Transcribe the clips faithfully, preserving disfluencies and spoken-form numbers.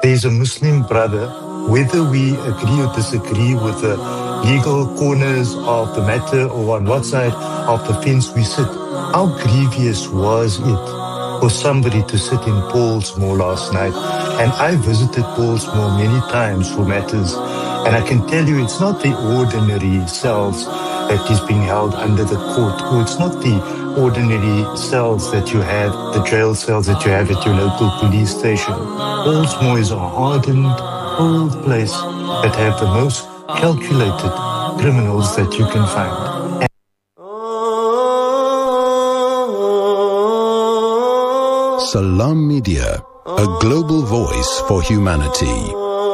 there's a Muslim brother, whether we agree or disagree with the legal corners of the matter or on what side of the fence we sit, how grievous was it for somebody to sit in Paulsmoor last night? And I visited Paulsmoor many times for matters, and I can tell you it's not the ordinary cells that is being held under the court, or it's not the ordinary cells that you have, the jail cells that you have at your local police station. Paulsmoor is a hardened, old place that have the most calculated criminals that you can find. Salam Media, a global voice for humanity.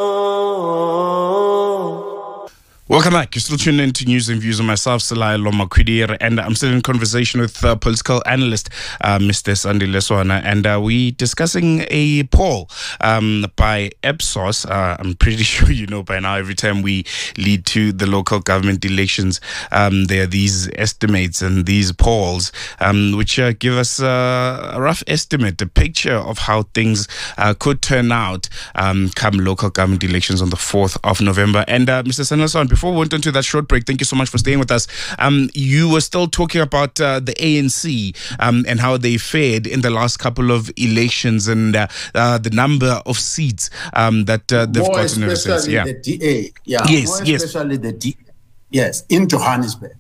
Welcome back. You're still tuning in to News and Views on myself, Salai Lomakwidire, and I'm still in conversation with uh, political analyst uh, Mister Sandi Leswana, and uh, we're discussing a poll um, by Ipsos. Uh, I'm pretty sure you know by now, every time we lead to the local government elections, um, there are these estimates and these polls um, which uh, give us uh, a rough estimate, a picture of how things uh, could turn out um, come local government elections on the fourth of November. And uh, Mister Sandi Leswana, before we went into that short break, thank you so much for staying with us. Um, you were still talking about uh, the A N C um, and how they fared in the last couple of elections and uh, uh, the number of seats um, that uh, they've more gotten ever since. especially Yeah. the D A. Yeah. Yes, more yes. especially the D A. Yes, in Johannesburg.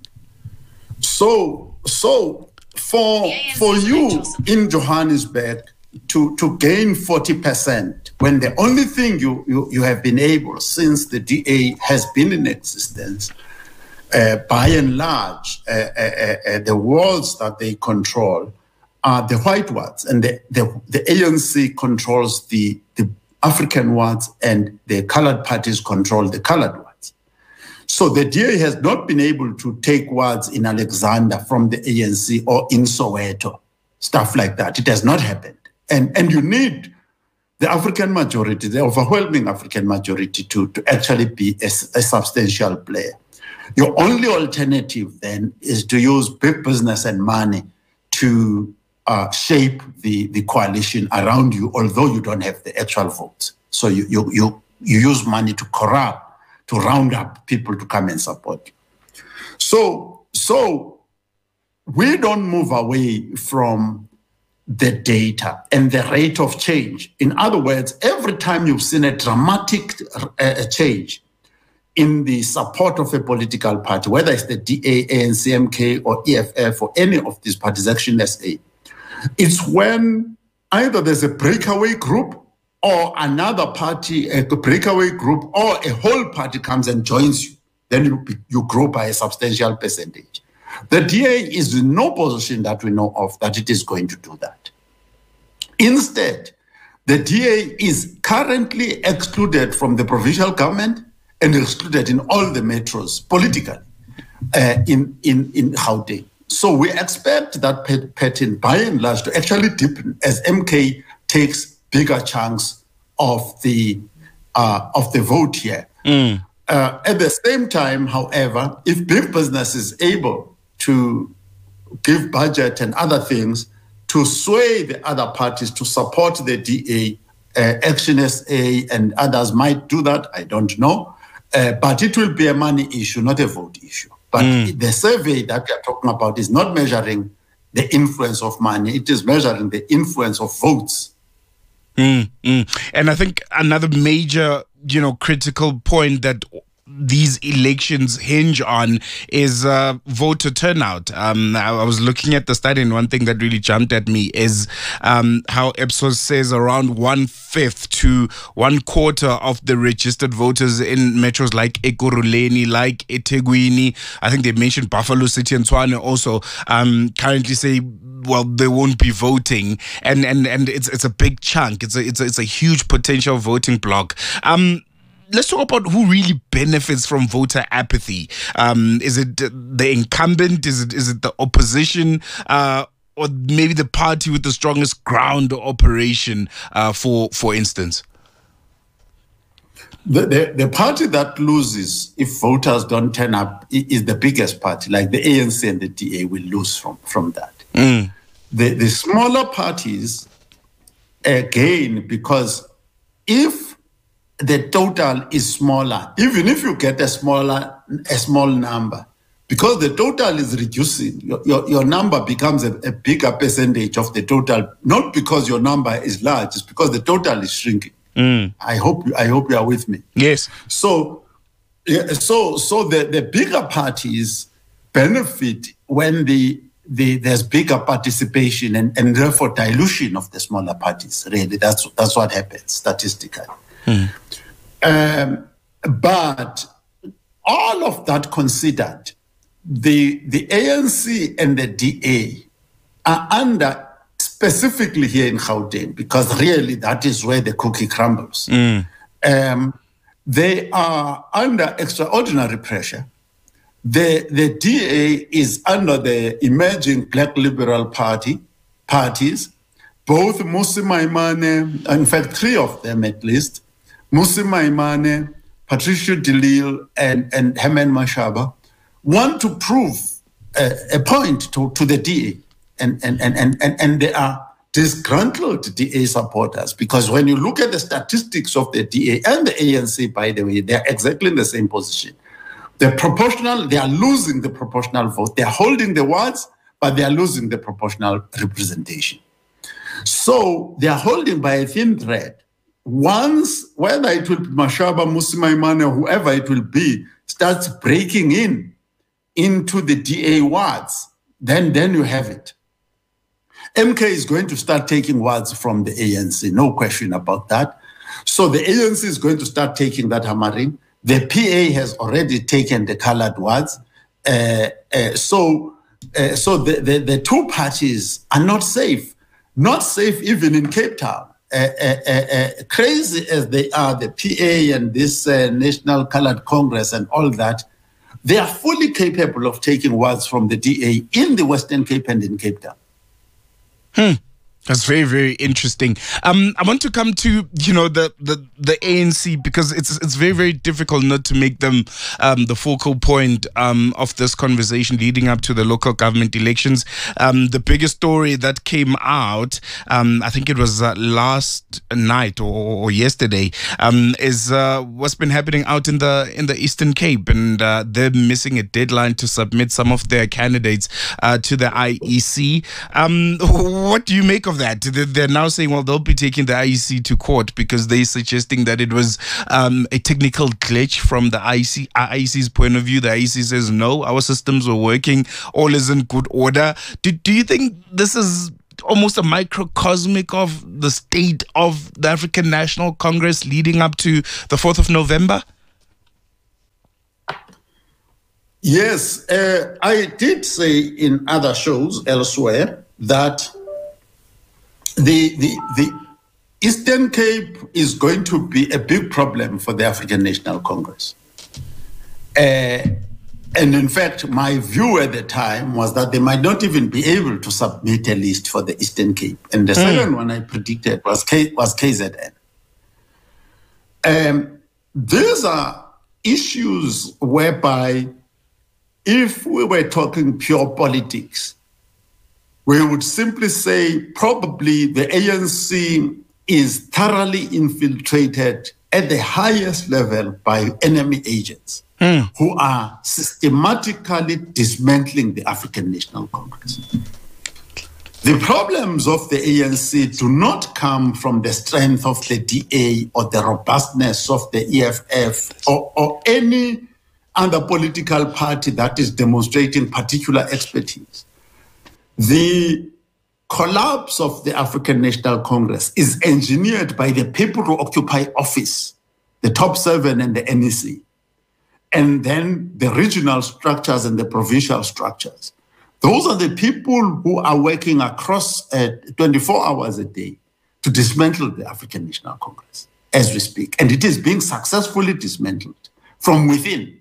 So, so for for you in Johannesburg to to gain forty percent when the only thing you, you, you have been able since the D A has been in existence, uh, by and large, uh, uh, uh, the wards that they control are the white wards, and the, the, the A N C controls the, the African wards, and the colored parties control the colored wards. So the D A has not been able to take wards in Alexander from the A N C or in Soweto, stuff like that. It has not happened. And, and you need the African majority, the overwhelming African majority, to, to actually be a, a substantial player. Your only alternative then is to use big business and money to uh, shape the, the coalition around you, although you don't have the actual votes. So you, you, you, you use money to corrupt, to round up people to come and support you. So, so we don't move away from the data and the rate of change. In other words, every time you've seen a dramatic uh, change in the support of a political party, whether it's the D A, A N C, M K, or E F F, or any of these parties, Action S A, it's when either there's a breakaway group or another party, a breakaway group, or a whole party comes and joins you. Then you, you grow by a substantial percentage. The D A is in no position that we know of that it is going to do that. Instead, the D A is currently excluded from the provincial government and excluded in all the metros politically uh, in, in, in Gauteng. So we expect that pattern by and large to actually deepen as M K takes bigger chunks of the, uh, of the vote here. Mm. Uh, at the same time, however, if big business is able to give budget and other things to sway the other parties to support the D A, uh, Action S A and others might do that, I don't know. Uh, but it will be a money issue, not a vote issue. But mm. the survey that we are talking about is not measuring the influence of money, it is measuring the influence of votes. Mm, mm. And I think another major, you know, critical point that these elections hinge on is uh, voter turnout. Um, I, I was looking at the study, and one thing that really jumped at me is um, how Ipsos says around one-fifth to one quarter of the registered voters in metros like Ekurhuleni, like eThekwini, I think they mentioned Buffalo City and Tshwane also, um, currently say, well, they won't be voting, and and and it's it's a big chunk. It's a it's a, it's a huge potential voting block. Um, let's talk about who really benefits from voter apathy. Um, is it the incumbent? Is it is it the opposition? Uh, or maybe the party with the strongest ground operation? Uh, for for instance. The, the, the party that loses if voters don't turn up is the biggest party, like the A N C and the D A will lose from, from that. Mm. The, the smaller parties, again, because if the total is smaller, even if you get a smaller, a small number, because the total is reducing, your, your, your number becomes a, a bigger percentage of the total, not because your number is large, it's because the total is shrinking. Mm. I hope I hope you are with me. Yes. So, yeah, so so the, the bigger parties benefit when the, the there's bigger participation and, and therefore dilution of the smaller parties. Really, that's that's what happens statistically. Mm. Um, but all of that considered, the the A N C and the D A are under, specifically here in Gauteng, because really that is where the cookie crumbles. Mm. Um, they are under extraordinary pressure. The the D A is under the emerging Black Liberal Party parties, both Mmusi Maimane, in fact three of them at least, Mmusi Maimane, Patricia de Lille, and, and Herman Mashaba, want to prove a, a point to, to the D A. And, and, and, and, and they are disgruntled D A supporters, because when you look at the statistics of the D A and the A N C, by the way, they're exactly in the same position. The proportional, they are losing the proportional vote. They're holding the wards, but they are losing the proportional representation. So they are holding by a thin thread. Once, whether it will be Mashaba, Mmusi Maimane, or whoever it will be, starts breaking in into the D A wards, then, then you have it. M K is going to start taking wards from the A N C, no question about that. So the A N C is going to start taking that hammering. The P A has already taken the colored wards. Uh, uh, so uh, so the, the, the two parties are not safe, not safe even in Cape Town. Uh, uh, uh, uh, crazy as they are, the P A and this uh, National Colored Congress and all that, they are fully capable of taking wards from the D A in the Western Cape and in Cape Town. Hmm. That's very, very interesting. Um, I want to come to, you know, the, the, the A N C, because it's it's very, very difficult not to make them um, the focal point um, of this conversation leading up to the local government elections. Um, the biggest story that came out, um, I think it was uh, last night or, or yesterday, um, is uh, what's been happening out in the in the Eastern Cape, and uh, they're missing a deadline to submit some of their candidates uh, to the I E C. Um, what do you make of that? They're now saying, well, they'll be taking the I E C to court because they're suggesting that it was um, a technical glitch from the I E C, I E C's point of view. The I E C says, no, our systems were working, all is in good order. Do, do you think this is almost a microcosmic of the state of the African National Congress leading up to the fourth of November? Yes, uh, I did say in other shows elsewhere that The, the, the Eastern Cape is going to be a big problem for the African National Congress. Uh, and in fact, my view at the time was that they might not even be able to submit a list for the Eastern Cape. And the mm. second one I predicted was, K, was K Z N. Um, these are issues whereby if we were talking pure politics, we would simply say probably the A N C is thoroughly infiltrated at the highest level by enemy agents mm. who are systematically dismantling the African National Congress. The problems of the A N C do not come from the strength of the D A or the robustness of the E F F or, or any other political party that is demonstrating particular expertise. The collapse of the African National Congress is engineered by the people who occupy office, the top seven and the N E C, and then the regional structures and the provincial structures. Those are the people who are working across uh, twenty-four hours a day to dismantle the African National Congress as we speak. And it is being successfully dismantled from within.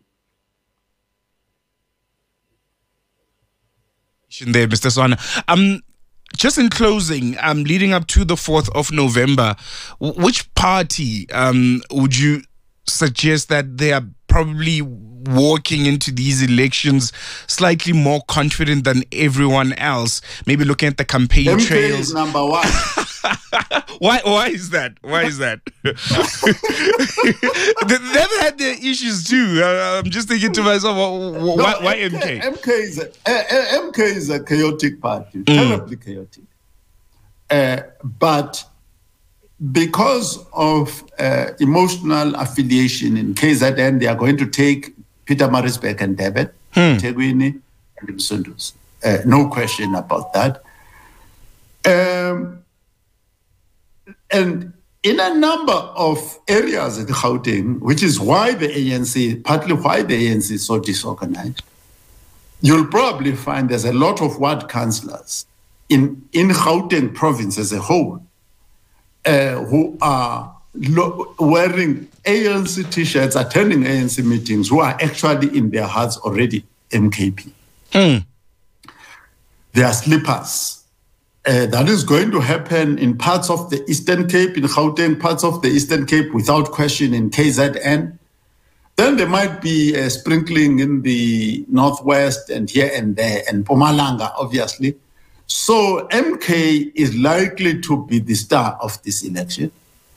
There, Mister Swana. Um, just in closing, um, leading up to the fourth of November, which party um, would you suggest that they are probably walking into these elections slightly more confident than everyone else, maybe looking at the campaign M K trails. Is number one. why why is that? Why is that? They've had their issues too. Uh, I'm just thinking to myself, why, why, why M K? M K is a, uh, M K is a chaotic party, terribly mm. chaotic. Uh, but because of uh, emotional affiliation in K Z N, they are going to take Pietermaritzburg and Durban, hmm. Teguini and Msundus. Uh, no question about that. Um, and in a number of areas in Gauteng, which is why the A N C, partly why the A N C is so disorganized, you'll probably find there's a lot of ward councillors in, in Gauteng province as a whole uh, who are lo- wearing A N C t-shirts, attending A N C meetings, who are actually in their hearts already M K P. Mm. They are sleepers. Uh, that is going to happen in parts of the Eastern Cape, in Gauteng, parts of the Eastern Cape, without question, in K Z N. Then there might be a sprinkling in the Northwest and here and there, and Mpumalanga, obviously. So M K is likely to be the star of this election.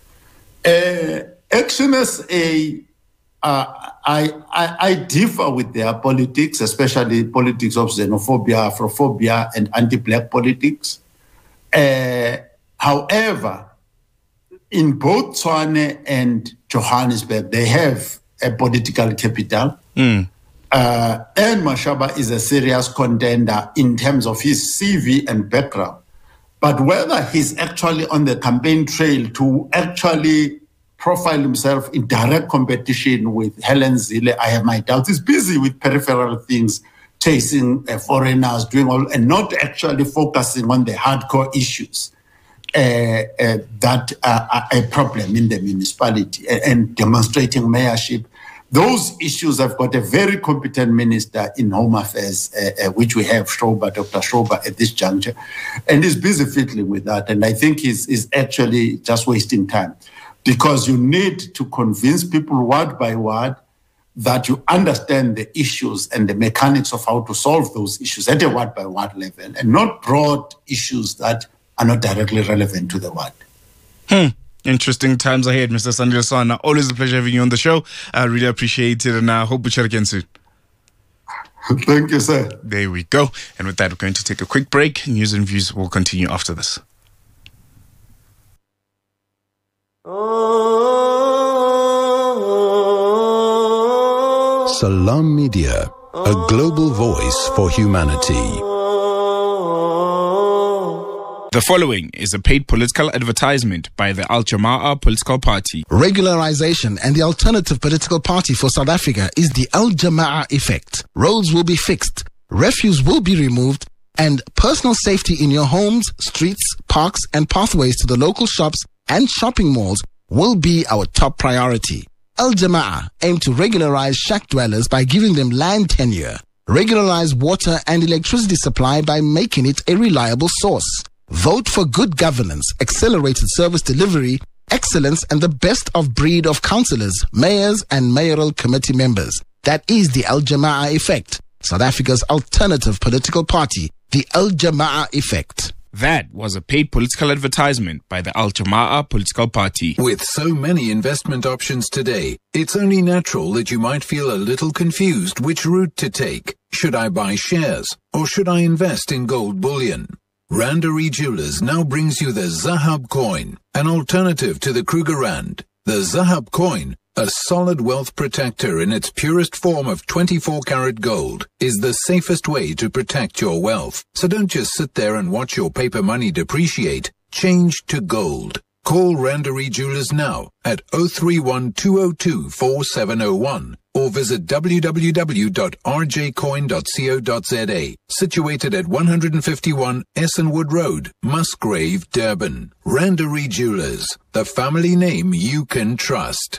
Uh, Action S A, uh, I, I, I differ with their politics, especially politics of xenophobia, Afrophobia, and anti-black politics. Uh, however, in both Tshwane and Johannesburg, they have a political capital. Mm. Uh, and Mashaba is a serious contender in terms of his C V and background. But whether he's actually on the campaign trail to actually profile himself in direct competition with Helen Zille, I have my doubts. He's busy with peripheral things, chasing uh, foreigners, doing all, and not actually focusing on the hardcore issues uh, uh, that are a problem in the municipality and, and demonstrating mayorship. Those issues have got a very competent minister in Home Affairs, uh, uh, which we have, Schrober, Doctor Schrober, at this juncture, and he's busy fiddling with that. And I think he's, he's actually just wasting time, because you need to convince people word by word that you understand the issues and the mechanics of how to solve those issues at a word by word level, and not broad issues that are not directly relevant to the word. Hmm. Interesting times ahead, Mister Sandile Swana. Always a pleasure having you on the show. I really appreciate it, and I hope we chat again soon. Thank you, sir. There we go. And with that, we're going to take a quick break. News and views will continue after this. Salam Media, a global voice for humanity. The following is a paid political advertisement by the Al Jamaah Political Party. Regularization and the alternative political party for South Africa is the Al Jamaah effect. Roads will be fixed, refuse will be removed, and personal safety in your homes, streets, parks, and pathways to the local shops and shopping malls will be our top priority. Al Jamaah aim to regularize shack dwellers by giving them land tenure, regularize water and electricity supply by making it a reliable source. Vote for good governance, accelerated service delivery, excellence, and the best of breed of councillors, mayors, and mayoral committee members. That is the Al Jamaah effect, South Africa's alternative political party, the Al Jamaah effect. That was a paid political advertisement by the Al Jamaah Political Party. With so many investment options today, it's only natural that you might feel a little confused which route to take. Should I buy shares or should I invest in gold bullion? Randery Jewelers now brings you the Zahab coin, an alternative to the Kruger Rand. The Zahab coin, a solid wealth protector in its purest form of twenty-four karat gold, is the safest way to protect your wealth. So don't just sit there and watch your paper money depreciate. Change to gold. Call Randery Jewelers now at zero three one two zero two four seven zero one or visit w w w dot r j coin dot co dot z a. Situated at one fifty-one Essenwood Road, Musgrave, Durban. Randery Jewelers, the family name you can trust.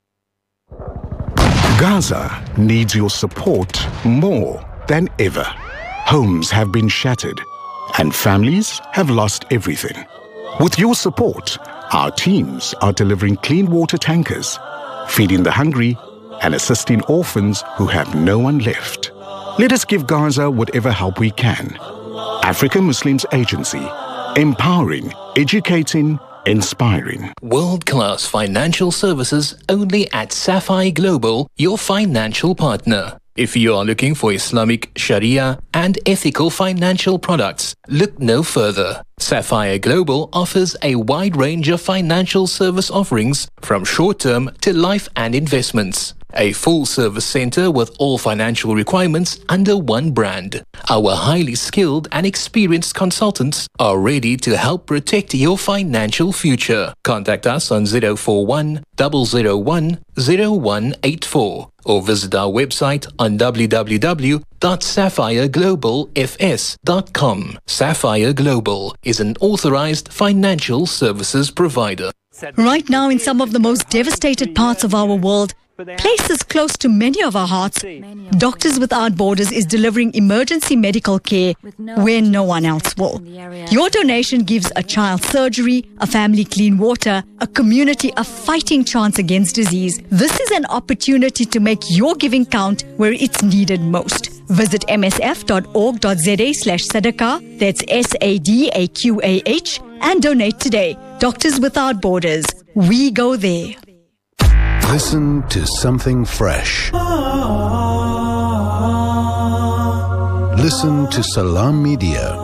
Gaza needs your support more than ever. Homes have been shattered and families have lost everything. With your support, our teams are delivering clean water tankers, feeding the hungry, and assisting orphans who have no one left. Let us give Gaza whatever help we can. African Muslims Agency, empowering, educating, inspiring. World-class financial services only at Sapphire Global, your financial partner. If you are looking for Islamic, Sharia and ethical financial products, look no further. Sapphire Global offers a wide range of financial service offerings from short-term to life and investments. A full-service center with all financial requirements under one brand. Our highly skilled and experienced consultants are ready to help protect your financial future. Contact us on zero four one, zero zero one, zero one eight four or visit our website on w w w dot sapphire global f s dot com. Sapphire Global is an authorized financial services provider. Right now, in some of the most devastated parts of our world, places close to many of our hearts, Doctors Without Borders is delivering emergency medical care where no one else will. Your donation gives a child surgery, a family clean water, a community a fighting chance against disease. This is an opportunity to make your giving count where it's needed most. Visit m s f dot org dot z a slash sadaqah, that's S A D A Q A H, and donate today. Doctors Without Borders. We go there. Listen to something fresh. Listen to Salam Media.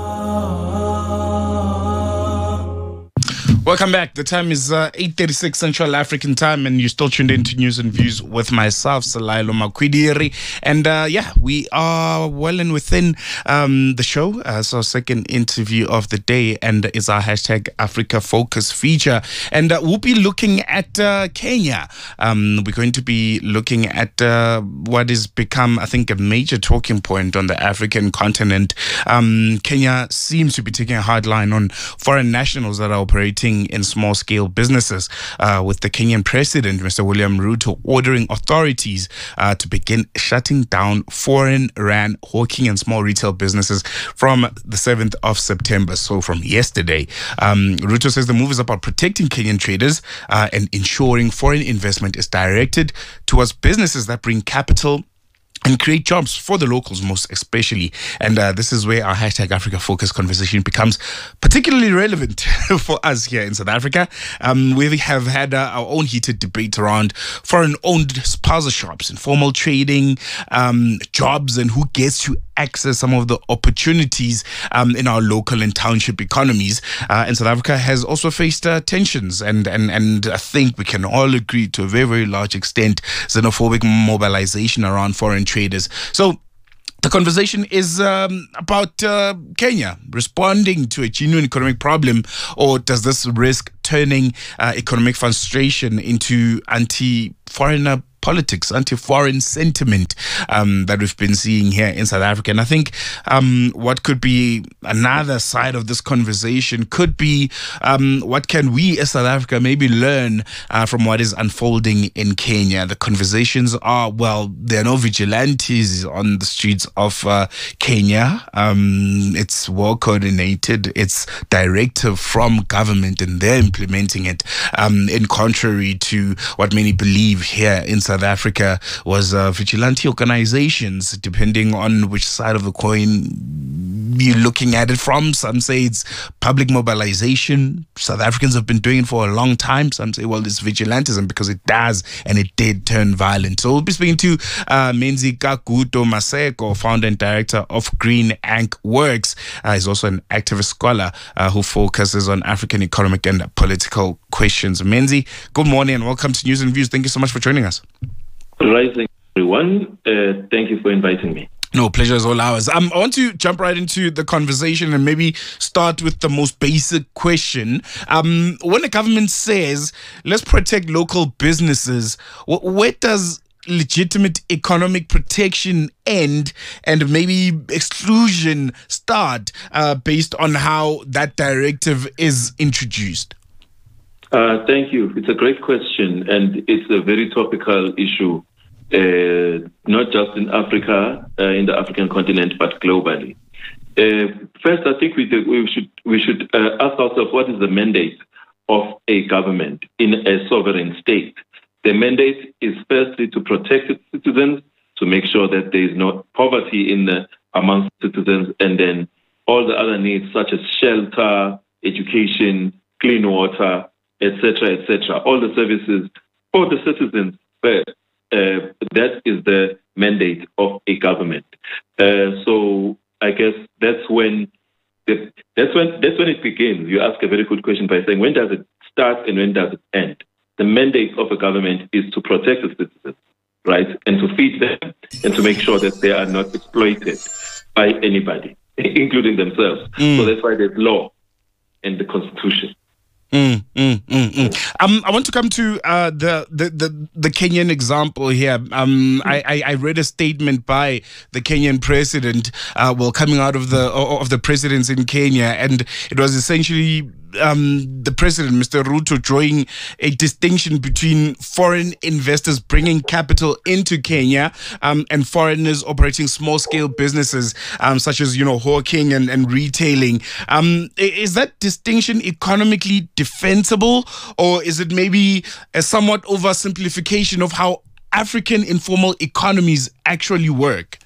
Welcome back. The time is uh, eight thirty-six Central African time, and you're still tuned into News and Views with myself, Salailo Makwidiri. And uh, yeah, we are well and within um, the show. Uh, so, second interview of the day, and is our hashtag Africa Focus feature. And uh, we'll be looking at uh, Kenya. Um, we're going to be looking at uh, what has become, I think, a major talking point on the African continent. Um, Kenya seems to be taking a hard line on foreign nationals that are operating in small-scale businesses, uh, with the Kenyan president, Mister William Ruto, ordering authorities uh, to begin shutting down foreign-run hawking and small retail businesses from the seventh of September, so from yesterday. Um, Ruto says the move is about protecting Kenyan traders uh, and ensuring foreign investment is directed towards businesses that bring capital and create jobs for the locals, most especially. And uh, this is where our hashtag Africa Focus conversation becomes particularly relevant for us here in South Africa. Um, we have had uh, our own heated debate around foreign-owned spaza shops, informal trading, um, jobs, and who gets to access some of the opportunities um, in our local and township economies. Uh, and South Africa has also faced uh, tensions, and, and, and I think we can all agree to a very, very large extent, xenophobic mobilization around foreign traders. So the conversation is um, about uh, Kenya responding to a genuine economic problem, or does this risk turning uh, economic frustration into anti-foreigner politics, anti-foreign sentiment um, that we've been seeing here in South Africa? And I think um, what could be another side of this conversation could be um, what can we as South Africa maybe learn uh, from what is unfolding in Kenya. The conversations are, well, there are no vigilantes on the streets of uh, Kenya. Um, it's well coordinated. It's directive from government, and they're implementing it um, in contrary to what many believe here in South Africa was uh, vigilante organizations, depending on which side of the coin you're looking at it from. Some say it's public mobilization. South Africans have been doing it for a long time. Some say, well, it's vigilantism because it does, and it did turn violent. So we'll be speaking to uh, Menzi Kaguto Maseko, founder and director of Green Ink Works. Uh, he's also an activist scholar uh, who focuses on African economic and political questions. Menzi, good morning and welcome to News and Views. Thank you so much for joining us. Rising, everyone. Uh, thank you for inviting me. No, pleasure is all ours. Um, I want to jump right into the conversation and maybe start with the most basic question. Um, when the government says, let's protect local businesses, wh- where does legitimate economic protection end and maybe exclusion start uh, based on how that directive is introduced? Uh, thank you. It's a great question, and it's a very topical issue, uh, not just in Africa, uh, in the African continent, but globally. Uh, first, I think we, we should we should uh, ask ourselves, what is the mandate of a government in a sovereign state? The mandate is firstly to protect its citizens, to make sure that there is no poverty in the, amongst citizens, and then all the other needs such as shelter, education, clean water, et cetera, et cetera, all the services for the citizens first. Uh, that is the mandate of a government. Uh, so I guess that's when the, that's when that's when it begins. You ask a very good question by saying, when does it start and when does it end? The mandate of a government is to protect the citizens, right, and to feed them and to make sure that they are not exploited by anybody, including themselves. Mm. So that's why there's law and the Constitution. Mm, mm, mm, mm. Um, I want to come to uh, the, the, the, the Kenyan example here. Um, mm. I, I read a statement by the Kenyan president, uh, well, coming out of the of the presidents in Kenya, and it was essentially um, the president, Mister Ruto, drawing a distinction between foreign investors bringing capital into Kenya um, and foreigners operating small-scale businesses um, such as, you know, hawking and, and retailing. Um, is that distinction economically defensible, or is it maybe a somewhat oversimplification of how African informal economies actually work?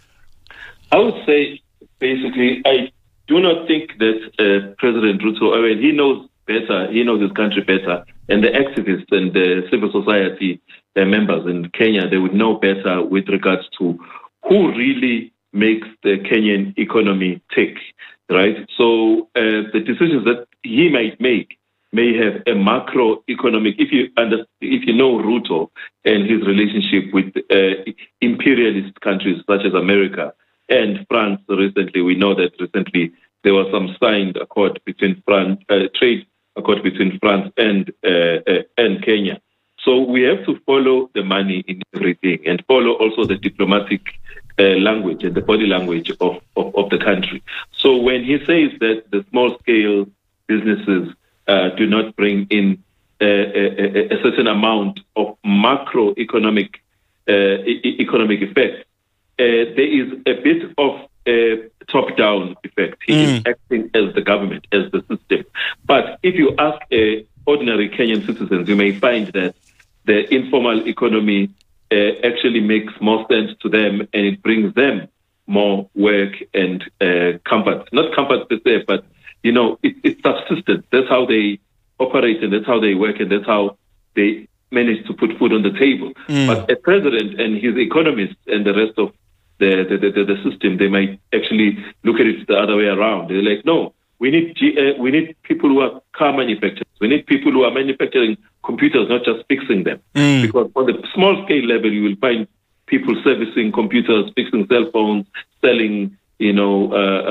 I would say, basically, I do not think that uh, President Ruto, I mean, he knows better, he knows his country better, and the activists and the civil society uh, members in Kenya, they would know better with regards to who really makes the Kenyan economy tick, right? So uh, the decisions that he might make may have a macroeconomic, if you under, if you know Ruto and his relationship with uh, imperialist countries such as America and France recently, we know that recently there was some signed accord between France, uh, trade accord between France and uh, uh, and Kenya. So we have to follow the money in everything and follow also the diplomatic uh, language and the body language of, of, of the country. So when he says that the small-scale businesses uh, do not bring in uh, a, a certain amount of macroeconomic uh, e- economic effect, uh, there is a bit of a top-down effect. He mm. is acting as the government, as the system. But if you ask uh, ordinary Kenyan citizens, you may find that the informal economy uh, actually makes more sense to them, and it brings them more work and uh, comfort. Not comfort per se, but, you know, it, it's subsistence. That's how they operate, and that's how they work, and that's how they manage to put food on the table. Mm. But a president and his economists and the rest of the, the, the, the system, they might actually look at it the other way around. They're like, no, we need G, uh, we need people who are car manufacturers. We need people who are manufacturing computers, not just fixing them. Mm. Because on the small scale level, you will find people servicing computers, fixing cell phones, selling, you know, uh,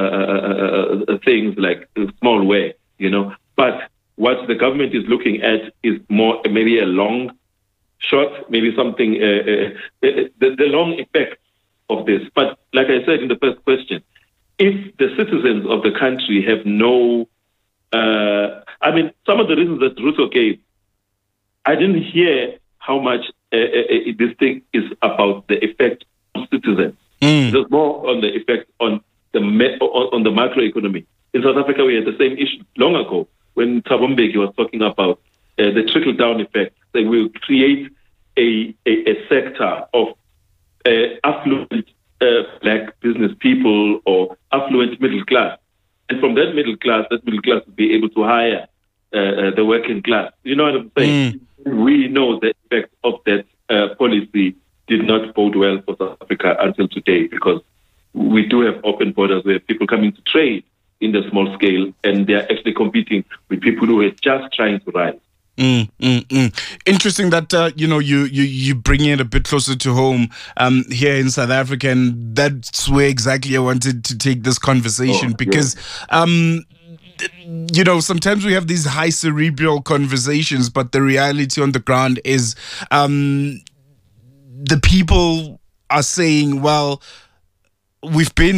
uh, uh, uh, things like small ware, you know. But what the government is looking at is more maybe a long shot, maybe something, uh, uh, the, the long effect of this. But like I said in the first question, if the citizens of the country have no, uh, I mean, some of the reasons that Ruto gave, I didn't hear how much uh, uh, this thing is about the effect on citizens. Mm. There's more on the effect on the me- on, on the macroeconomy. In South Africa, we had the same issue long ago when Thabo Mbeki was talking about uh, the trickle-down effect. That will create a, a, a sector of uh, affluent uh, black business people or affluent middle class. And from that middle class, that middle class will be able to hire uh, the working class. You know what I'm saying? Mm. We know the effect of that uh, policy did not bode well for South Africa until today, because we do have open borders where people come into trade in the small scale, and they're actually competing with people who are just trying to rise. Mm, mm, mm. Interesting that uh, you know you, you you bring it a bit closer to home um, here in South Africa, and that's where exactly I wanted to take this conversation, oh, because yeah. um, you know, sometimes we have these high cerebral conversations, but the reality on the ground is um, the people are saying, well, we've been to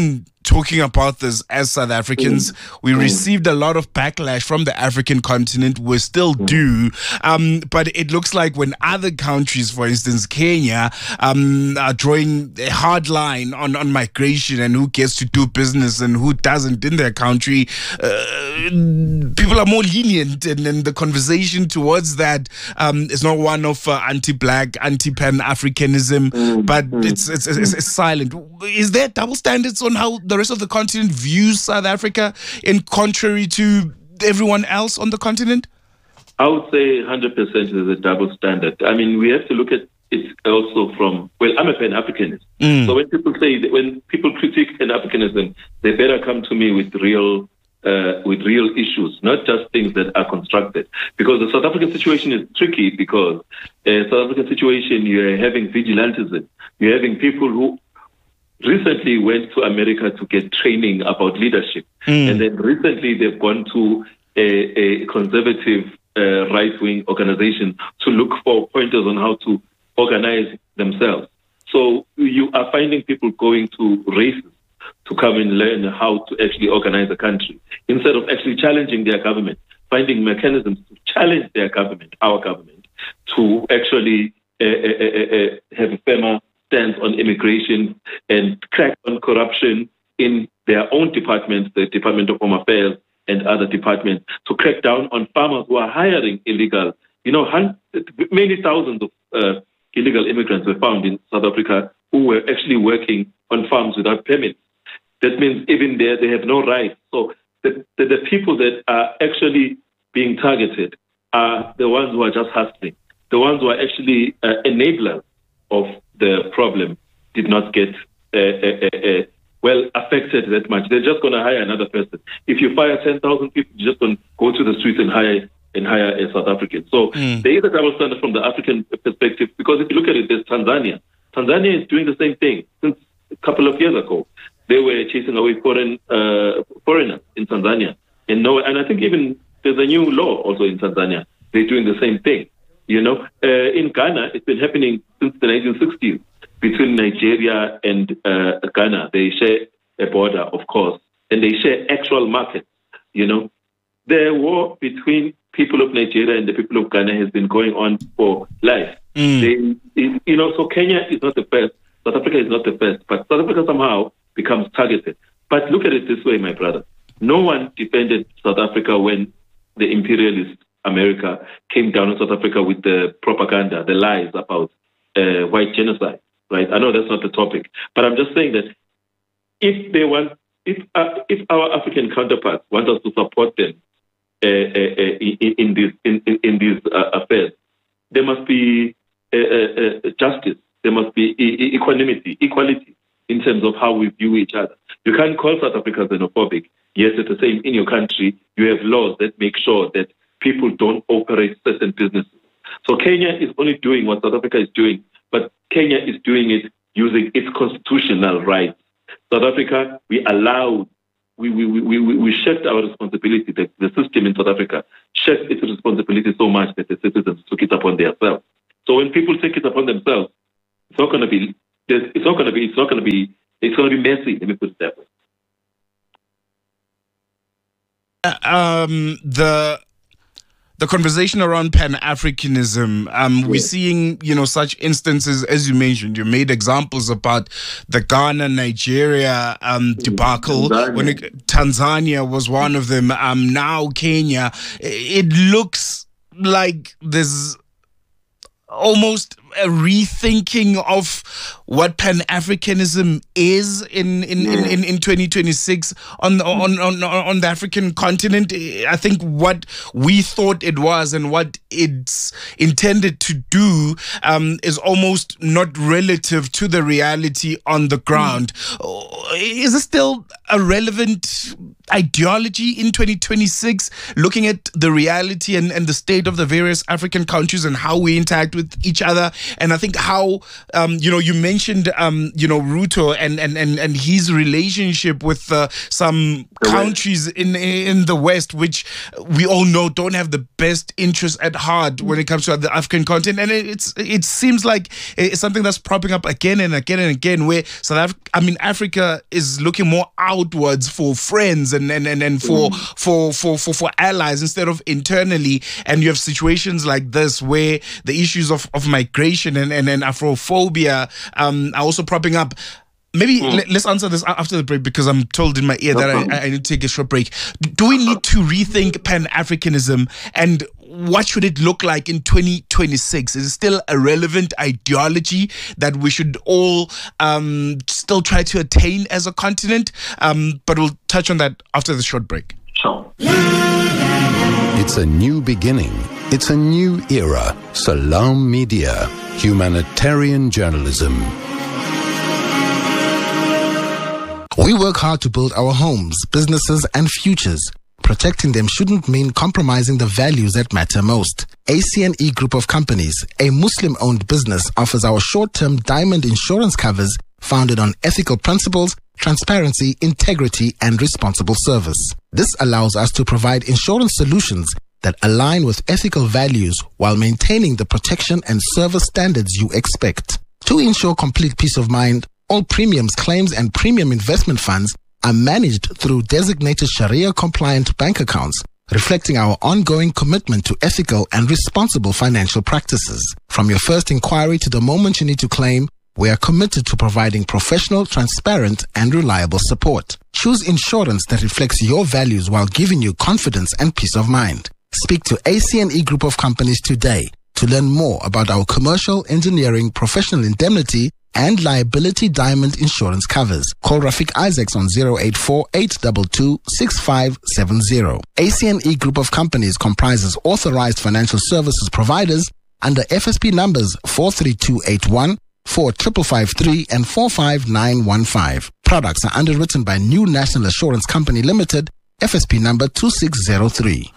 talking about this as South Africans. Mm. We mm. received a lot of backlash from the African continent. We still mm. do. Um, but it looks like when other countries, for instance, Kenya, um, are drawing a hard line on, on migration and who gets to do business and who doesn't in their country, uh, people are more lenient, and, and the conversation towards that um, is not one of uh, anti-black, anti-pan-Africanism, mm. but mm. It's, it's, it's, it's silent. Is there double standards on how the rest of the continent views South Africa in contrary to everyone else on the continent? I would say one hundred percent is a double standard. I mean, we have to look at it also from, well, I'm a Pan-Africanist. Mm. So when people say, that when people critique Pan-Africanism, they better come to me with real uh, with real issues, not just things that are constructed. Because the South African situation is tricky because uh, South African situation, you're having vigilantism. You're having people who recently went to America to get training about leadership. Mm. And then recently they've gone to a, a conservative uh, right-wing organization to look for pointers on how to organize themselves. So you are finding people going to races to come and learn how to actually organize a country instead of actually challenging their government, finding mechanisms to challenge their government, our government, to actually uh, uh, uh, have a firmer stance on immigration and crack on corruption in their own departments, the Department of Home Affairs and other departments, to crack down on farmers who are hiring illegal. You know, hun- many thousands of uh, illegal immigrants were found in South Africa who were actually working on farms without permits. That means even there, they have no rights. So the, the, the people that are actually being targeted are the ones who are just hustling. The ones who are actually uh, enablers of the problem did not get uh, uh, uh, well affected that much. They're just going to hire another person. If you fire ten thousand people, you're just going to go to the streets and hire and hire a South African. So mm. there is a double standard from the African perspective, because if you look at it, there's Tanzania. Tanzania is doing the same thing since a couple of years ago. They were chasing away foreign uh, foreigners in Tanzania. And no, and I think even there's a new law also in Tanzania. They're doing the same thing. You know, uh, in Ghana, it's been happening since the nineteen sixties between Nigeria and uh, Ghana. They share a border, of course, and they share actual markets. You know, the war between people of Nigeria and the people of Ghana has been going on for life. Mm. They, it, you know, so Kenya is not the first. South Africa is not the first, but South Africa somehow becomes targeted. But look at it this way, my brother. No one defended South Africa when the imperialist America came down on South Africa with the propaganda, the lies about uh, white genocide, right? I know that's not the topic, but I'm just saying that if they want, if uh, if our African counterparts want us to support them uh, uh, in, in these in, in these uh, affairs, there must be uh, uh, justice. There must be e- equanimity, equality in terms of how we view each other. You can't call South Africa xenophobic. Yes, at the same in your country, you have laws that make sure that people don't operate certain businesses. So Kenya is only doing what South Africa is doing, but Kenya is doing it using its constitutional rights. South Africa, we allowed, we we we we, we shirked our responsibility. The, the system in South Africa shirked its responsibility so much that the citizens took it upon themselves. So when people take it upon themselves, it's not going to be. It's not going to be. It's not going to be. It's going to be messy. Let me put it that way. Uh, um, the the conversation around Pan-Africanism, um, yeah. we're seeing, you know, such instances, as you mentioned. You made examples about the Ghana, Nigeria um, debacle. Tanzania. When it, Tanzania was one of them. Um, now Kenya. It looks like there's almost a rethinking of what Pan-Africanism is in in, in, in, in twenty twenty-six on, on on on the African continent. I think what we thought it was and what it's intended to do um, is almost not relative to the reality on the ground. Mm. Is it still a relevant ideology in twenty twenty-six, looking at the reality and, and the state of the various African countries and how we interact with each other And I think how, um, you know, you mentioned, um, you know, Ruto and, and, and, and his relationship with uh, some countries in in the West, which we all know don't have the best interests at heart when it comes to the African continent. And it, it's it seems like it's something that's propping up again and again and again, where South Africa, I mean, Africa is looking more outwards for friends and and, and, and for, mm. for, for, for, for allies instead of internally. And you have situations like this where the issues of, of migration and, and, and Afrophobia um, are also propping up. Maybe mm. let, let's answer this after the break, because I'm told in my ear no that I, I need to take a short break. Do we need to rethink Pan-Africanism, and what should it look like in twenty twenty-six? Is it still a relevant ideology that we should all um, still try to attain as a continent? Um, but we'll touch on that after the short break. Sure. It's a new beginning. It's a new era. Salam Media. Humanitarian journalism. We work hard to build our homes, businesses, and futures. Protecting them shouldn't mean compromising the values that matter most. A C N E Group of Companies, a Muslim-owned business, offers our short-term diamond insurance covers founded on ethical principles, transparency, integrity, and responsible service. This allows us to provide insurance solutions that align with ethical values while maintaining the protection and service standards you expect. To ensure complete peace of mind, all premiums, claims, and premium investment funds are managed through designated Sharia-compliant bank accounts, reflecting our ongoing commitment to ethical and responsible financial practices. From your first inquiry to the moment you need to claim, we are committed to providing professional, transparent, and reliable support. Choose insurance that reflects your values while giving you confidence and peace of mind. Speak to A C N E Group of Companies today to learn more about our commercial, engineering, professional indemnity, and liability diamond insurance covers. Call Rafiq Isaacs on zero eight four, eight two two, six five seven zero. A C N E Group of Companies comprises authorized financial services providers under F S P numbers four three two eight one, four five five three, and four five nine one five. Products are underwritten by New National Assurance Company Limited, F S P number two six zero three.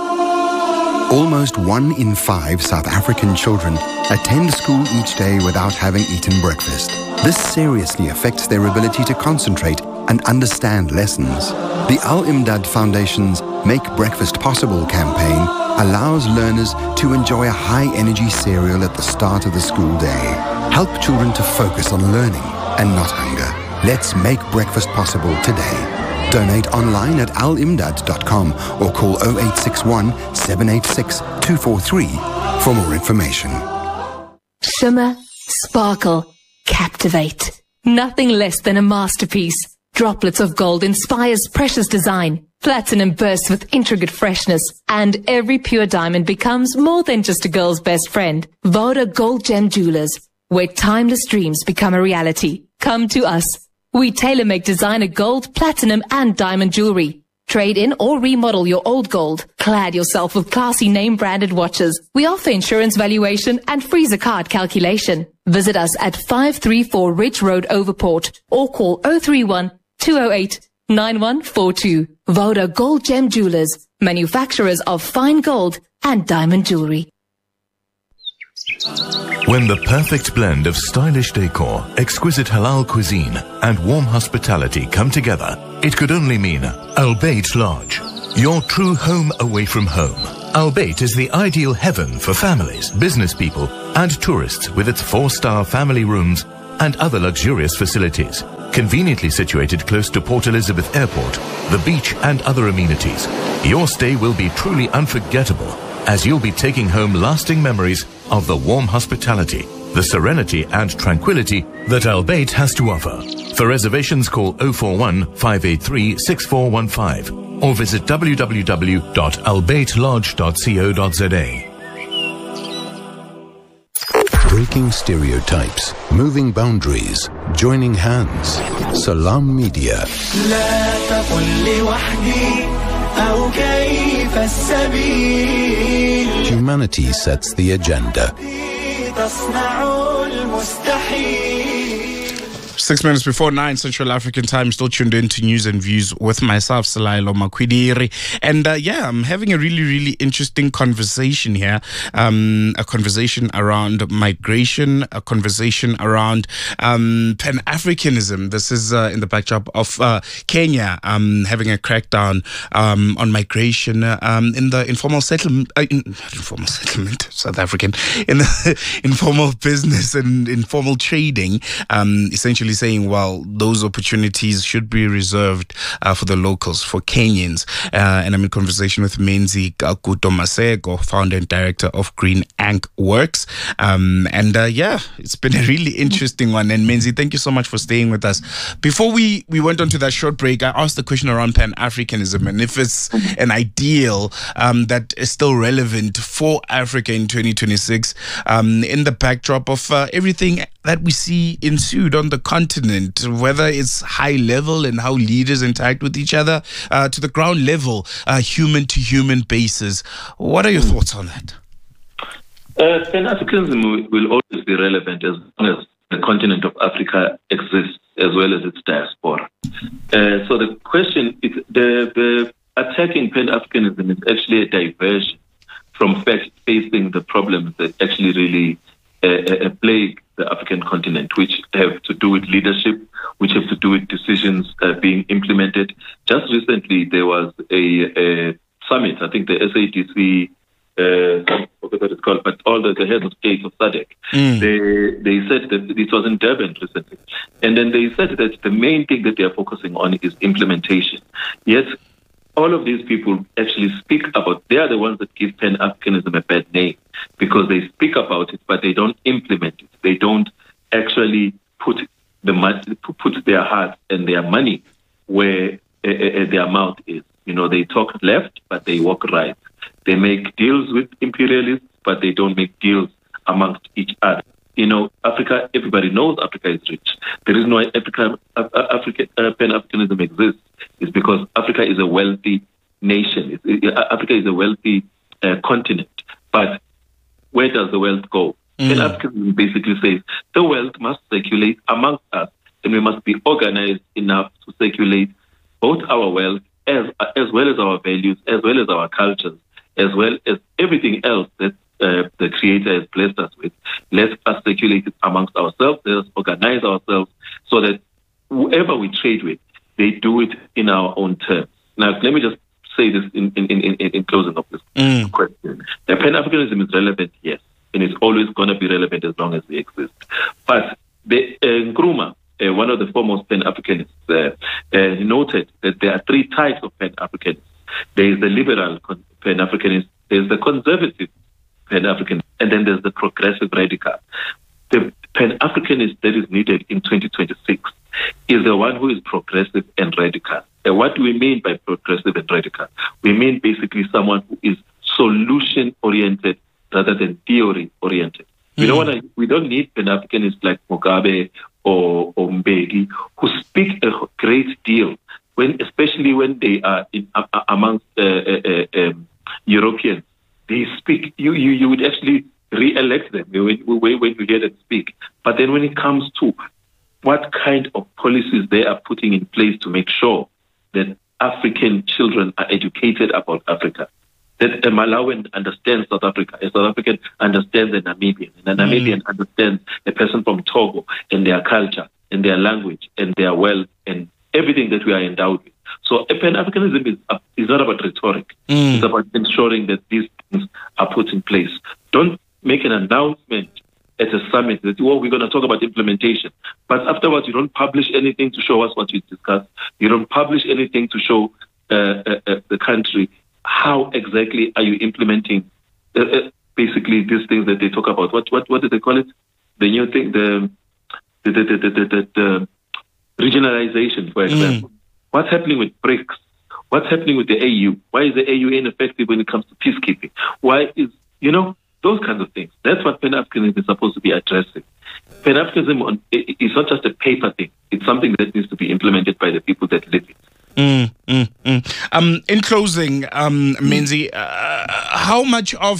Almost one in five South African children attend school each day without having eaten breakfast. This seriously affects their ability to concentrate and understand lessons. The Al-Imdad Foundation's Make Breakfast Possible campaign allows learners to enjoy a high-energy cereal at the start of the school day. Help children to focus on learning and not hunger. Let's make breakfast possible today. Donate online at al imdad dot com or call zero eight six one, seven eight six, two four three for more information. Shimmer, sparkle, captivate. Nothing less than a masterpiece. Droplets of gold inspires precious design. Platinum bursts with intricate freshness. And every pure diamond becomes more than just a girl's best friend. Voda Gold Gem Jewelers, where timeless dreams become a reality. Come to us. We tailor-make designer gold, platinum, and diamond jewelry. Trade in or remodel your old gold. Clad yourself with classy name-branded watches. We offer insurance valuation and freezer card calculation. Visit us at five three four Ridge Road, Overport, or call zero three one, two zero eight, nine one four two. Voda Gold Gem Jewelers, manufacturers of fine gold and diamond jewelry. When the perfect blend of stylish decor, exquisite halal cuisine, and warm hospitality come together, it could only mean Al Bayt Lodge, your true home away from home. Al Bayt is the ideal heaven for families, business people, and tourists with its four-star family rooms and other luxurious facilities. Conveniently situated close to Port Elizabeth Airport, the beach, and other amenities, your stay will be truly unforgettable, as you'll be taking home lasting memories of the warm hospitality, the serenity and tranquility that Al Bayt has to offer. For reservations, call zero four one, five eight three, six four one five or visit w w w dot al bayt lodge dot co dot z a. Breaking stereotypes, moving boundaries, joining hands. Salam Media. Humanity sets the agenda. Six minutes before nine Central African time, still tuned in to News and Views with myself, Selailo Makwidiri. And uh, yeah, I'm having a really, really interesting conversation here. Um, a conversation around migration, a conversation around um, Pan-Africanism. This is uh, in the backdrop of uh, Kenya um, having a crackdown um, on migration um, in the informal settlement, uh, in, informal settlement, South African, in the informal business and informal trading, um, essentially saying, well, those opportunities should be reserved uh, for the locals, for Kenyans. Uh, and I'm in conversation with Menzi Masego, founder and director of Green Ink Works. Um, and uh, yeah, it's been a really interesting one. And Menzi, thank you so much for staying with us. Before we, we went on to that short break, I asked the question around Pan-Africanism and if it's an ideal um, that is still relevant for Africa in twenty twenty-six um, in the backdrop of uh, everything that we see ensued on the continent, whether it's high level and how leaders interact with each other, uh, to the ground level, uh, human to human basis. What are your thoughts on that? Uh, Pan-Africanism will always be relevant as long as the continent of Africa exists, as well as its diaspora. Uh, so the question is, the, the attacking Pan-Africanism is actually a diversion from fact facing the problems that actually really uh, uh, plague the African continent, which have to do with leadership, which have to do with decisions uh, being implemented. Just recently, there was a, a summit, I think the S A D C, uh, I forget what it's called, but all the, the heads of state of S A D C, mm. they, they said that it was in Durban recently. And then they said that the main thing that they are focusing on is implementation. Yet, all of these people actually speak about, they are the ones that give Pan-Africanism a bad name because they speak about it, but they don't implement it. They don't actually put the money, put their heart and their money where uh, uh, their mouth is. You know, they talk left, but they walk right. They make deals with imperialists, but they don't make deals amongst each other. You know, Africa, everybody knows Africa is rich. The reason why Africa, Africa, uh, Pan-Africanism exists is because Africa is a wealthy nation. It's, it, Africa is a wealthy uh, continent. But where does the wealth go? Mm. Pan-Africanism basically says the wealth must circulate amongst us, and we must be organized enough to circulate both our wealth as, as well as our values, as well as our cultures, as well as everything else that Uh, the Creator has blessed us with. Let us circulate it amongst ourselves. Let us organize ourselves so that whoever we trade with, they do it in our own terms. Now, let me just say this in, in, in, in, in closing of this mm. question. The Pan-Africanism is relevant, yes, and it's always going to be relevant as long as we exist. But the uh, Nkrumah, uh, one of the foremost Pan-Africanists, uh, uh, noted that there are three types of Pan-Africanists. There is the liberal Pan-Africanist, there is the conservative Pan-African, and then there's the progressive radical. The Pan-Africanist that is needed in twenty twenty-six is the one who is progressive and radical. And what do we mean by progressive and radical? We mean basically someone who is solution-oriented rather than theory-oriented. Mm-hmm. We don't want to, we don't need Pan-Africanists like Mugabe or, or Mbeki who speak a great deal, when, especially when they are in, uh, amongst uh, uh, uh, um, Europeans. They speak, you, you, you would actually re-elect them when, when, when you hear them speak. But then when it comes to what kind of policies they are putting in place to make sure that African children are educated about Africa, that a Malawian understands South Africa, a South African understands a Namibian, and a Namibian mm. understands a person from Togo and their culture and their language and their wealth and everything that we are endowed with. So Pan-Africanism is, uh, is not about rhetoric. Mm. It's about ensuring that these things are put in place. Don't make an announcement at a summit that, well, we're going to talk about implementation. But afterwards, you don't publish anything to show us what you discussed. You don't publish anything to show uh, uh, uh, the country how exactly are you implementing uh, uh, basically these things that they talk about. What what what do they call it? The new thing, the the the the, the, the, the regionalization, for example. Mm. What's happening with BRICS? What's happening with the A U? Why is the A U ineffective when it comes to peacekeeping? Why is, you know, those kinds of things. That's what Pan-Africanism is supposed to be addressing. Pan-Africanism is not just a paper thing. It's something that needs to be implemented by the people that live it. Mm, mm, mm. Um, in closing, um, Menzi, uh, how much of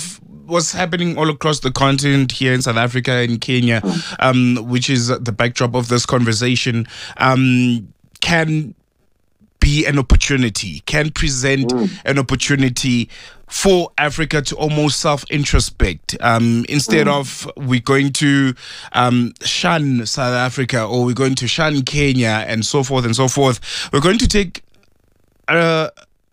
what's happening all across the continent here in South Africa and Kenya, um, which is the backdrop of this conversation, um, can be an opportunity, can present mm. an opportunity for Africa to almost self-introspect. Um, instead mm. of we're going to um, shun South Africa or we're going to shun Kenya and so forth and so forth, we're going to take a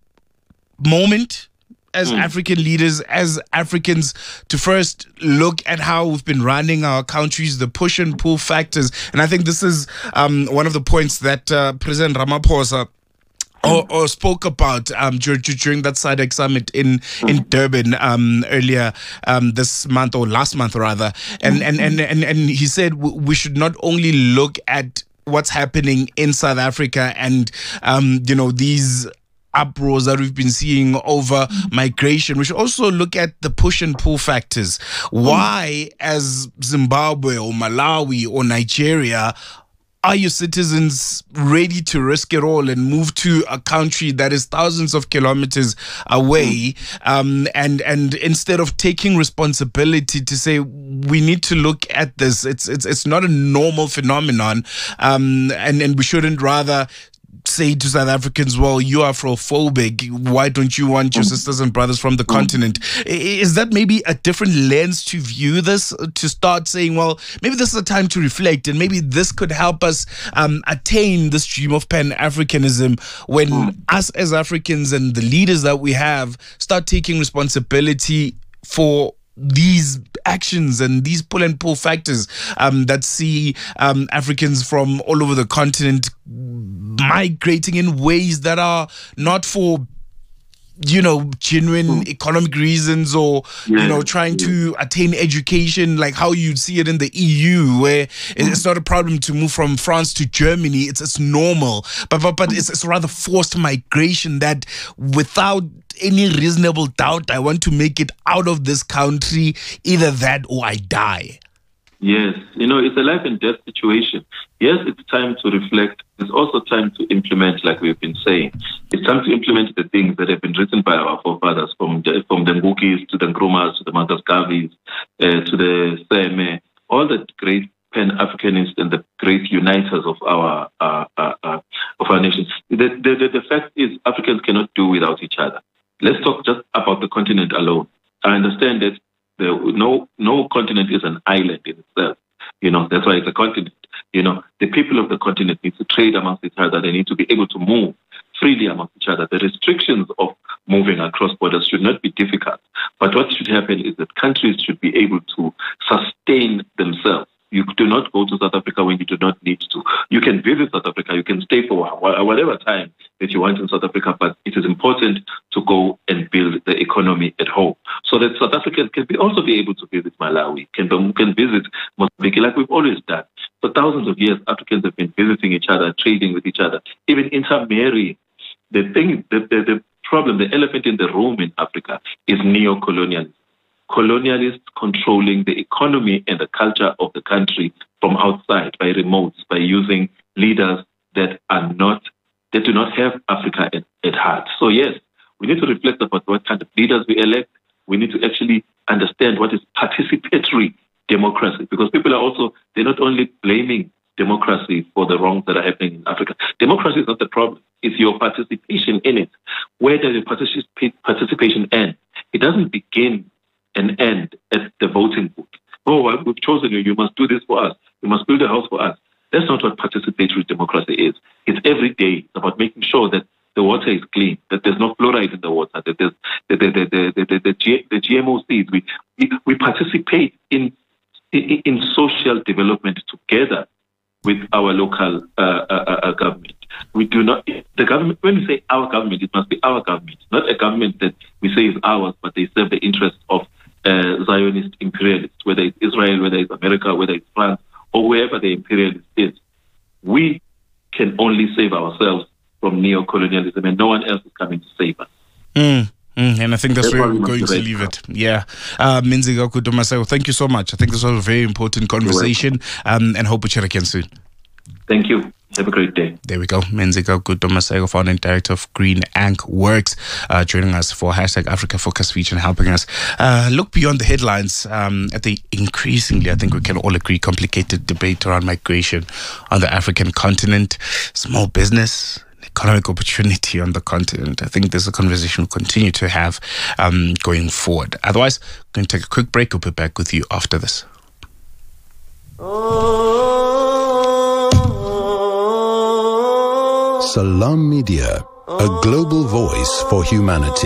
moment as mm. African leaders, as Africans, to first look at how we've been running our countries, the push and pull factors. And I think this is um, one of the points that uh, President Ramaphosa Or, or spoke about um, during, during that SADC summit in, in Durban um, earlier um, this month, or last month rather. And, and, and, and, and he said we should not only look at what's happening in South Africa and, um, you know, these uproars that we've been seeing over migration. We should also look at the push and pull factors. Why, as Zimbabwe or Malawi or Nigeria, are your citizens ready to risk it all and move to a country that is thousands of kilometers away? Um, and and instead of taking responsibility to say we need to look at this, it's it's it's not a normal phenomenon, um, and and we shouldn't rather say to South Africans, well, you are Afrophobic, why don't you want your sisters and brothers from the continent? Is that maybe a different lens to view this, to start saying, well, maybe this is a time to reflect and maybe this could help us um, attain this dream of Pan-Africanism when mm. us as Africans and the leaders that we have start taking responsibility for these actions and these pull and pull factors um, that see um, Africans from all over the continent migrating in ways that are not for, you know, genuine economic reasons or, yeah. you know, trying to attain education like how you'd see it in the E U, where it's not a problem to move from France to Germany. It's it's normal. But but, but it's, it's rather forced migration that without any reasonable doubt, I want to make it out of this country, either that or I die. Yes, you know, it's a life and death situation. Yes, it's time to reflect. It's also time to implement, like we've been saying. It's time to implement the things that have been written by our forefathers, from the, from the Ngukis to the Nkrumahs to the Mangaskavis, uh, to the Seme, all the great Pan-Africanists and the great uniters of our uh, uh, uh, of our nations. The, the, the, the fact is, Africans cannot do without each other. Let's talk just about the continent alone. I understand that the, no no continent is an island in itself. You know, that's why it's a continent. You know, the people of the continent need to trade amongst each other. They need to be able to move freely amongst each other. The restrictions of moving across borders should not be difficult. But what should happen is that countries should be able to sustain themselves. You do not go to South Africa when you do not need to. You can visit South Africa. You can stay for whatever time that you want in South Africa, but it is important to go and build the economy at home so that South Africans can be also be able to visit Malawi, can, can visit Mozambique, like we've always done. For thousands of years, Africans have been visiting each other, trading with each other, even intermarrying. The thing, the, the, the problem, the elephant in the room in Africa is neo-colonialism. Colonialists controlling the economy and the culture of the country from outside by remotes, by using leaders that are not, that do not have Africa at, at heart. So yes, we need to reflect about what kind of leaders we elect. We need to actually understand what is participatory democracy, because people are also, they're not only blaming democracy for the wrongs that are happening in Africa. Democracy is not the problem. It's your participation in it. Where does your particip- participation end? It doesn't begin and end at the voting booth. Oh, well, we've chosen you. You must do this for us. You must build a house for us. That's not what participatory democracy is. It's every day. It's about making sure that the water is clean, that there's no fluoride in the water, that there's the the the the, the, the, the, G, the G M O seeds. We, we we participate in, in in social development together with our local uh, uh, uh, government. We do not, the government, when we say our government, it must be our government, not a government that we say is ours, but they serve the interests of uh, Zionist imperialists, whether it's Israel, whether it's America, whether it's France, or wherever the imperialist is. We can only save ourselves from neo-colonialism, and no one else is coming to save us. Mm. Mm, and I think that's, that's where we're going to leave it. Yeah. Uh, Minziga Kutumaseko, thank you so much. I think this was a very important conversation, um, and hope we chat again soon. Thank you. Have a great day. There we go. Menzika Gutomasego, founder and director of Green Ank Works, uh, joining us for hashtag Africa Focus feature and helping us uh, look beyond the headlines um, at the increasingly, I think we can all agree, complicated debate around migration on the African continent, small business, economic opportunity on the continent. I think there's a conversation we'll continue to have um, going forward. Otherwise, we're going to take a quick break. We'll be back with you after this. Salam Media, a global voice for humanity.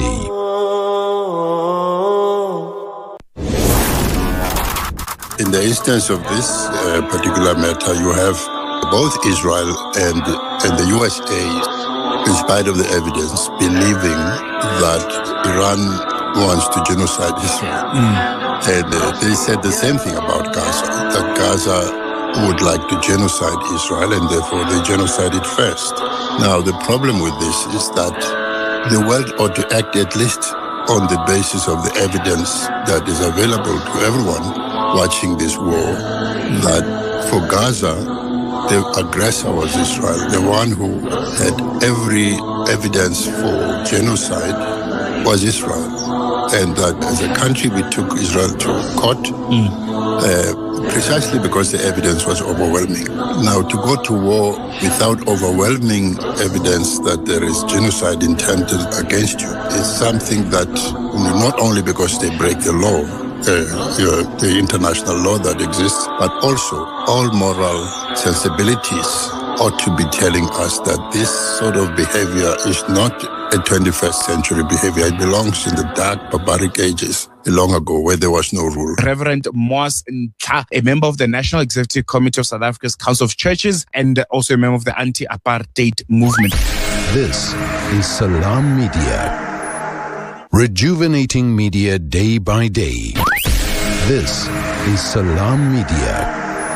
In the instance of this uh, particular matter, you have both Israel and, and the U S A, in spite of the evidence, believing that Iran wants to genocide Israel. Mm. And uh, they said the same thing about Gaza, that Gaza would like to genocide Israel, and therefore they genocide it first. Now, the problem with this is that the world ought to act at least on the basis of the evidence that is available to everyone watching this war, that for Gaza, the aggressor was Israel. The one who had every evidence for genocide was Israel. And that as a country, we took Israel to court, mm. uh, precisely because the evidence was overwhelming. Now, to go to war without overwhelming evidence that there is genocide intended against you is something that, not only because they break the law, uh, the international law that exists, but also all moral sensibilities ought to be telling us that this sort of behavior is not a twenty-first century behavior. It belongs in the dark barbaric ages long ago where there was no rule. Reverend Moas Ntla, a member of the National Executive Committee of South Africa's Council of Churches and also a member of the anti-apartheid movement. This is Salam Media, rejuvenating media day by day. This is Salam Media.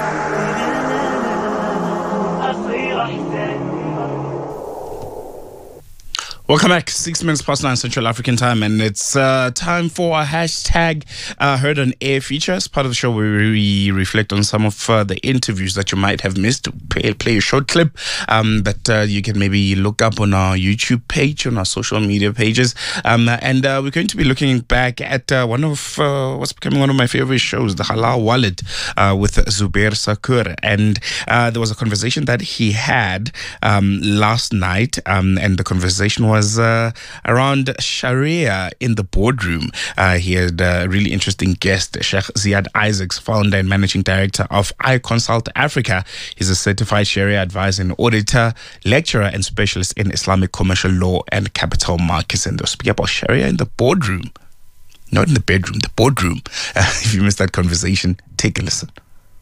Welcome back. Six minutes past nine Central African time, and it's uh, time for a hashtag uh, Heard on Air feature. As part of the show, where we reflect on some of uh, the interviews that you might have missed. Play, play a short clip um, that uh, you can maybe look up on our YouTube page, on our social media pages. Um, and uh, we're going to be looking back at uh, one of uh, what's becoming one of my favorite shows, the Halal Wallet, uh, with Zubair Sakur. And uh, there was a conversation that he had um, last night, um, and the conversation was Was, uh, around Sharia in the boardroom. Uh, he had a really interesting guest, Sheikh Ziad Isaacs, founder and managing director of iConsult Africa. He's a certified Sharia advisor and auditor, lecturer and specialist in Islamic commercial law and capital markets. And they'll speak about Sharia in the boardroom, not in the bedroom, the boardroom. Uh, if you missed that conversation, take a listen.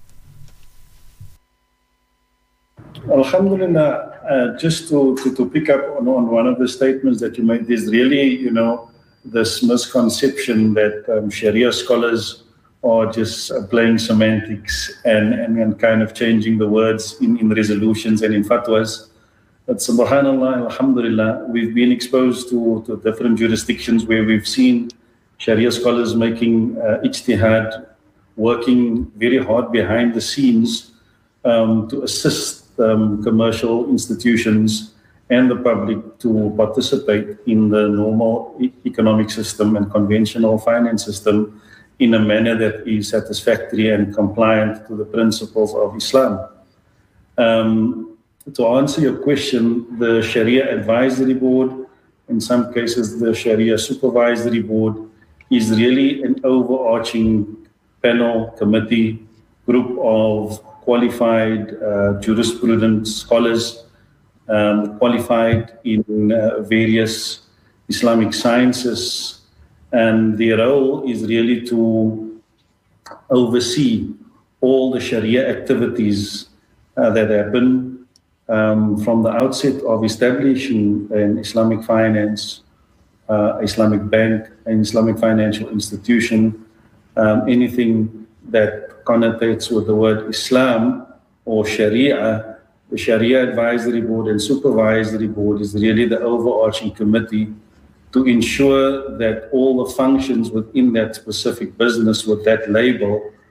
Alhamdulillah, uh, just to, to, to pick up on, on one of the statements that you made, there's really, you know, this misconception that um, Sharia scholars are just uh, playing semantics and, and, and kind of changing the words in, in resolutions and in fatwas. But subhanallah, alhamdulillah, we've been exposed to, to different jurisdictions where we've seen Sharia scholars making uh, ijtihad, working very hard behind the scenes um, to assist Um, commercial institutions and the public to participate in the normal e- economic system and conventional finance system in a manner that is satisfactory and compliant to the principles of Islam. Um, to answer your question, the Sharia Advisory Board, in some cases the Sharia Supervisory Board, is really an overarching panel, committee, group of qualified uh, jurisprudence scholars, um, qualified in uh, various Islamic sciences, and their role is really to oversee all the Sharia activities uh, that happen um, from the outset of establishing an Islamic finance, uh, Islamic bank, an Islamic financial institution, um, anything that connotates with the word Islam or Sharia. The Sharia Advisory Board and Supervisory Board is really the overarching committee to ensure that all the functions within that specific business with that label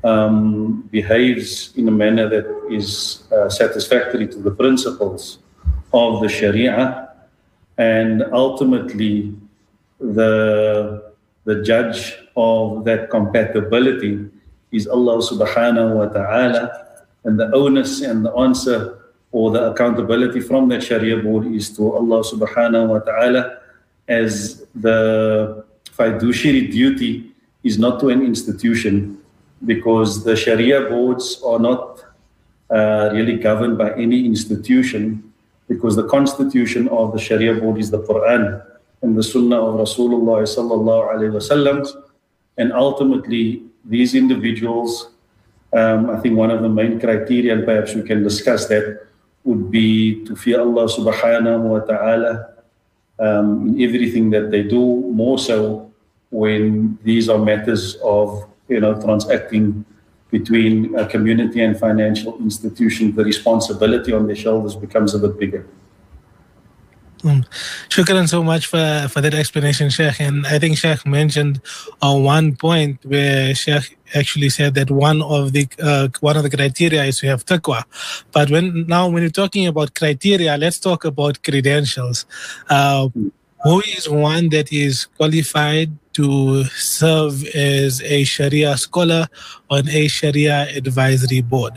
um, behaves in a manner that is uh, satisfactory to the principles of the Sharia, and ultimately the the judge of that compatibility is Allah subhanahu wa ta'ala, and the onus and the answer or the accountability from that Sharia board is to Allah subhanahu wa ta'ala, as the fiduciary duty is not to an institution, because the Sharia boards are not uh, really governed by any institution, because the constitution of the Sharia board is the Quran and the Sunnah of Rasulullah sallallahu alaihi wasallam. And ultimately, these individuals, um, I think one of the main criteria, and perhaps we can discuss that, would be to fear Allah subhanahu wa ta'ala um, in everything that they do, more so when these are matters of, you know, transacting between a community and financial institutions. The responsibility on their shoulders becomes a bit bigger. Mm. Shukran so much for, for that explanation, Sheikh. And I think Sheikh mentioned on uh, one point where Sheikh actually said that one of the uh, one of the criteria is to have taqwa. But when now when you're talking about criteria, let's talk about credentials. Uh, who is one that is qualified to serve as a Sharia scholar on a Sharia advisory board?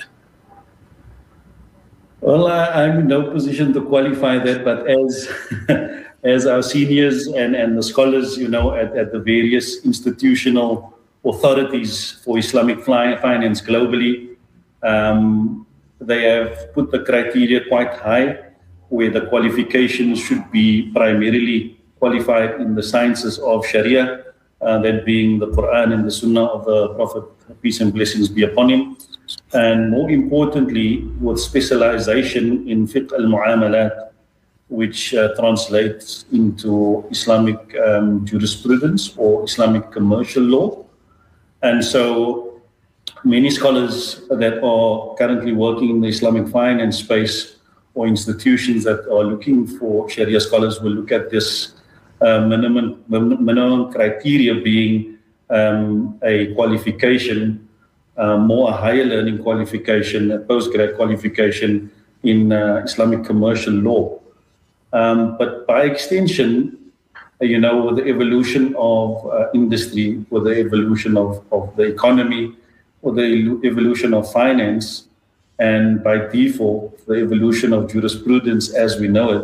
Well, I, I'm in no position to qualify that, but as as our seniors and, and the scholars, you know, at, at the various institutional authorities for Islamic finance globally, um, they have put the criteria quite high, where the qualifications should be primarily qualified in the sciences of Sharia, uh, that being the Quran and the Sunnah of the Prophet, peace and blessings be upon him. And more importantly, with specialization in fiqh al-mu'amalat, which uh, translates into Islamic um, jurisprudence or Islamic commercial law. And so many scholars that are currently working in the Islamic finance space, or institutions that are looking for Sharia scholars, will look at this uh, minimum, minimum criteria being um, a qualification, Uh, more a higher learning qualification, a postgrad qualification in uh, Islamic commercial law. Um, but by extension, uh, you know, with the evolution of uh, industry, with the evolution of, of the economy, with the evolution of finance, and by default, the evolution of jurisprudence as we know it,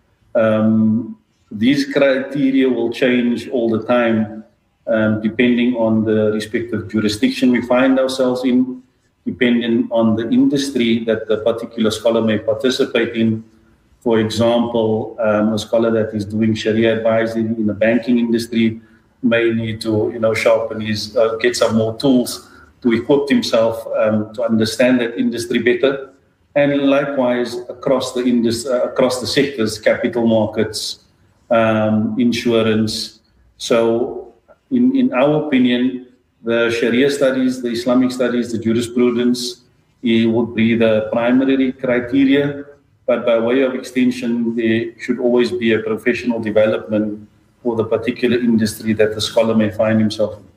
um, these criteria will change all the time, Um, depending on the respective jurisdiction we find ourselves in, depending on the industry that the particular scholar may participate in. For example, um, a scholar that is doing Sharia advisory in the banking industry may need to, you know, sharpen his, uh, get some more tools to equip himself um, to understand that industry better. And likewise, across the indus- uh, across the sectors, capital markets, um, insurance. So, In, in our opinion, the Sharia studies, the Islamic studies, the jurisprudence, it would be the primary criteria, but by way of extension, there should always be a professional development for the particular industry that the scholar may find himself in.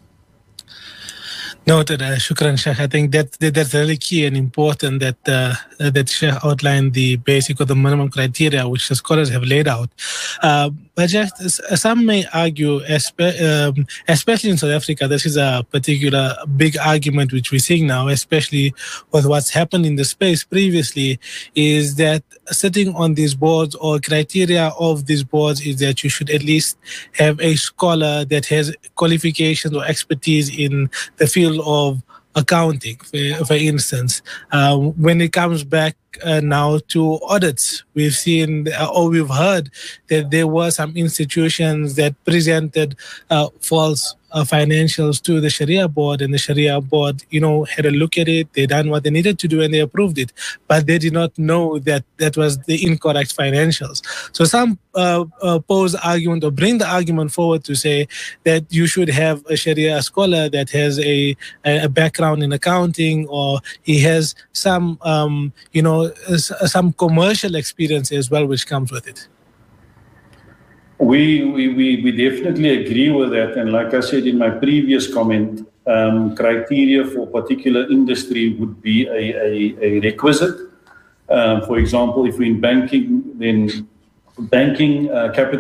Noted, uh, Shukran, Sheikh. I think that, that that's really key and important that uh, that Sheikh outlined the basic or the minimum criteria which the scholars have laid out. Uh, but just some may argue, espe- um, especially in South Africa, this is a particular big argument which we're seeing now, especially with what's happened in the space previously, is that sitting on these boards or criteria of these boards is that you should at least have a scholar that has qualifications or expertise in the field of accounting, for, for instance. Uh, when it comes back uh, now to audits, we've seen uh, or we've heard that there were some institutions that presented uh, false uh, financials to the Sharia board, and the Sharia board, you know, had a look at it, they done what they needed to do, and they approved it. But they did not know that that was the incorrect financials. So some uh, uh, pose argument or bring the argument forward to say that you should have a Sharia scholar that has a, a background in accounting, or he has some, um, you know, some commercial experience as well, which comes with it. We, we, we, we definitely agree with that. And like I said in my previous comment, um, criteria for particular industry would be a, a, a requisite. Um, for example, if we're in banking, then banking uh, capital